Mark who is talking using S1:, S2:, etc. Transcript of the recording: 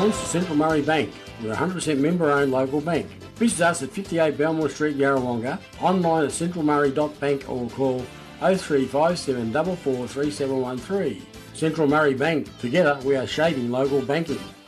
S1: Thanks to Central Murray Bank. We're a 100% member-owned local bank. Visit us at 58 Belmore Street, Yarrawonga, online at centralmurray.bank or call 0357 443713. Central Murray Bank. Together we are shaping local banking.